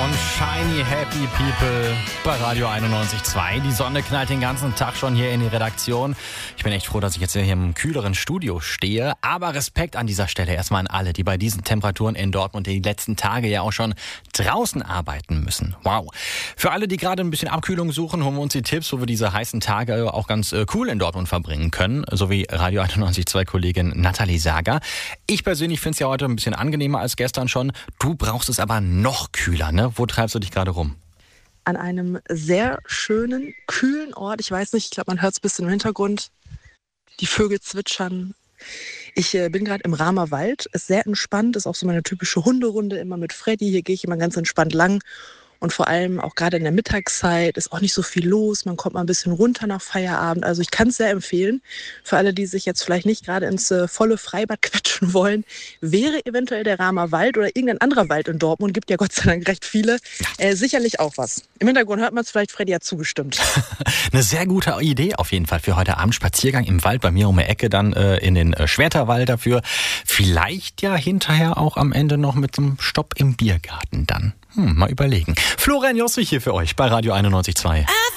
und Shiny Happy People bei Radio 91.2. Die Sonne knallt den ganzen Tag schon hier in die Redaktion. Ich bin echt froh, dass ich jetzt hier im kühleren Studio stehe. Aber Respekt an dieser Stelle erstmal an alle, die bei diesen Temperaturen in Dortmund die letzten Tage ja auch schon draußen arbeiten müssen. Wow. Für alle, die gerade ein bisschen Abkühlung suchen, holen wir uns die Tipps, wo wir diese heißen Tage auch ganz cool in Dortmund verbringen können. So wie Radio 91.2 Kollegin Nathalie Sager. Ich persönlich finde es ja heute ein bisschen angenehmer als gestern schon. Du brauchst es aber noch kühler, ne? Wo treibst du dich gerade rum? An einem sehr schönen, kühlen Ort. Ich weiß nicht, ich glaube, man hört es ein bisschen im Hintergrund. Die Vögel zwitschern. Ich bin gerade im Rahmer Wald. Ist sehr entspannt. Ist auch so meine typische Hunderunde immer mit Freddy. Hier gehe ich immer ganz entspannt lang. Und vor allem auch gerade in der Mittagszeit ist auch nicht so viel los. Man kommt mal ein bisschen runter nach Feierabend. Also ich kann es sehr empfehlen. Für alle, die sich jetzt vielleicht nicht gerade ins volle Freibad quetschen wollen, wäre eventuell der Rahmer Wald oder irgendein anderer Wald in Dortmund, gibt ja Gott sei Dank recht viele, sicherlich auch was. Im Hintergrund hört man es vielleicht, Freddy hat zugestimmt. Eine sehr gute Idee auf jeden Fall für heute Abend. Spaziergang im Wald bei mir um die Ecke, dann in den Schwerterwald dafür. Vielleicht ja hinterher auch am Ende noch mit einem Stopp im Biergarten dann. Mal überlegen. Florian Jossich hier für euch bei Radio 91.2.